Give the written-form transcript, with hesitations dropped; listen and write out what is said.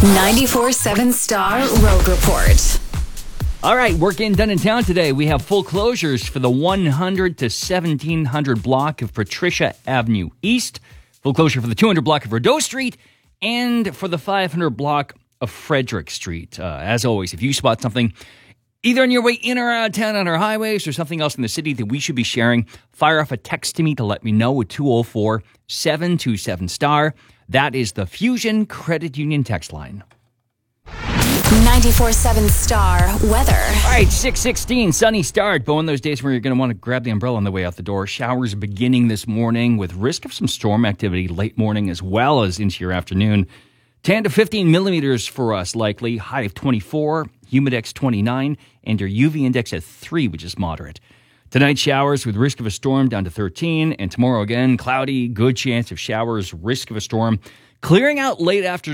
94.7 Star Road Report. All right, work getting done in town today. We have full closures for the 100 to 1700 block of Patricia Avenue East, full closure for the 200 block of Rideau Street, and for the 500 block of Frederick Street. As always, if you spot something either on your way in or out of town on our highways or something else in the city that we should be sharing, fire off a text to me to let me know at 204-727-STAR. That is the Fusion Credit Union text line. 94.7 Star weather. All right, 6:16, sunny start, but one of those days where you're going to want to grab the umbrella on the way out the door. Showers beginning this morning with risk of some storm activity late morning as well as into your afternoon. 10 to 15 millimeters for us likely, high of 24, humidex 29, and your UV index at 3, which is moderate. Tonight, showers with risk of a storm down to 13, and tomorrow again, cloudy, good chance of showers, risk of a storm. Clearing out late after